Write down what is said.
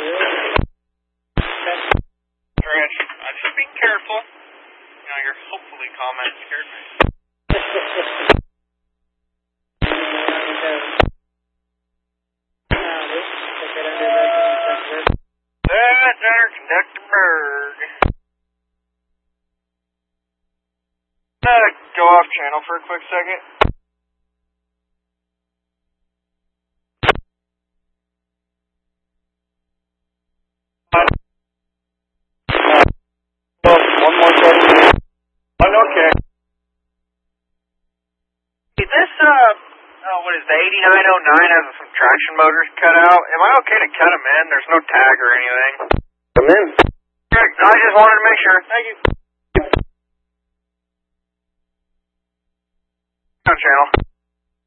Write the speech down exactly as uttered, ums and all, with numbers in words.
Rich, I'm just being careful. You know, your hopefully comment scared me. That's under Conductor Berg. Uh, go off channel for a quick second. Oh, one more second. Oh, okay. Hey, this, uh, oh, what is the eighty-nine oh nine has some traction motors cut out. Am I okay to cut them in? There's no tag or anything. Come in. I just wanted to make sure. Thank you. No channel.